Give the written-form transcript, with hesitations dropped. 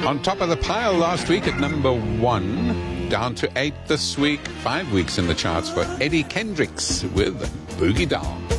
On top of the pile last week at number 1, down to 8 this week. 5 weeks in the charts for Eddie Kendricks with Boogie Down.